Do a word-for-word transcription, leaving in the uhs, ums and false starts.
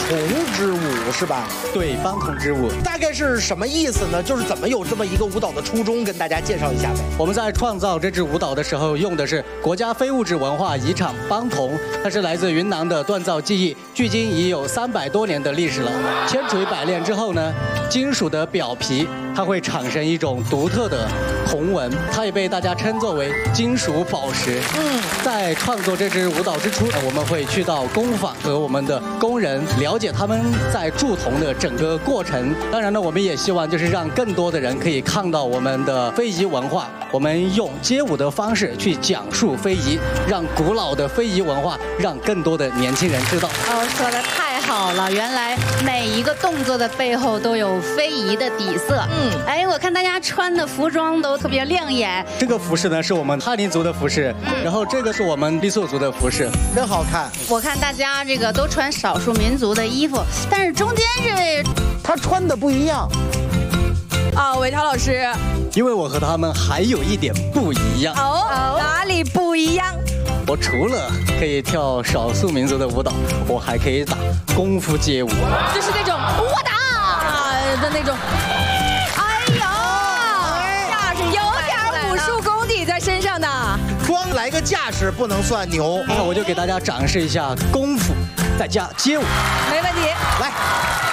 之舞是吧？ 对，帮同之舞大概是什么意思呢？就是怎么有这么一个舞蹈的初衷，跟大家介绍一下呗。 我们在创造这支舞蹈的时候，用的是国家非物质文化遗产帮同，它是来自云南的锻造技艺，距今已有三百多年的历史了。千锤百炼之后呢，金属的表皮它会产生一种独特的红纹，它也被大家称作为金属宝石。嗯，在创作这支舞蹈之初，我们会去到工坊和我们的工人了解他们在铸铜的整个过程。当然呢，我们也希望就是让更多的人可以看到我们的非遗文化。我们用街舞的方式去讲述非遗，让古老的非遗文化让更多的年轻人知道。 哦，说的太好了，原来每一个动作的背后都有非遗的底色。嗯，哎，我看大家穿的服装都特别亮眼。 这个服饰呢是我们哈尼族的服饰，嗯、然后这个是我们傈僳族的服饰， 真好看。 我看大家这个都穿少数民族的衣服，但是中间这位他穿的不一样。 啊，伟涛老师， 因为我和他们还有一点不一样。 哦，哪里不一样？ 我除了可以跳少数民族的舞蹈，我还可以打功夫街舞， 就是那种我打的那种。哎呦，架势有点武术功底在身上的。 光来个架势不能算牛， 那我就给大家展示一下功夫再加街舞。 没问题， 来。